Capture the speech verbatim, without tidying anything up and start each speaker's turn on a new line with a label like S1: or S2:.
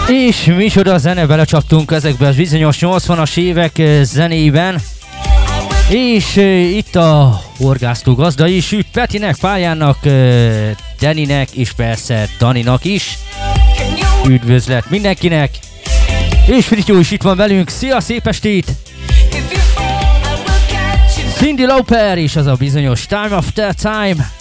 S1: És micsoda zene, belecsaptunk ezekbe az bizonyos nyolcvanas évek zenében. És uh, itt a horgásztó gazda is, üt Petinek, Pályának, uh, Deninek és persze Daninak is. Üdvözlet mindenkinek! És Frityó is itt van velünk, szia, szép estét! Cyndi Lauper és az a bizonyos Time After Time.